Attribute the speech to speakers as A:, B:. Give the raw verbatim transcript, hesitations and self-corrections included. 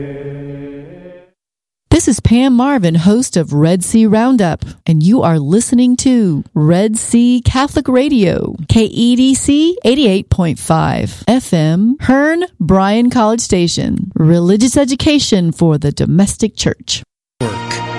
A: This is Pam Marvin, host of Red Sea Roundup, and you are listening to Red Sea Catholic Radio, K E D C eighty-eight point five F M, Hearn Bryan College Station, religious education for the domestic church.
B: Work.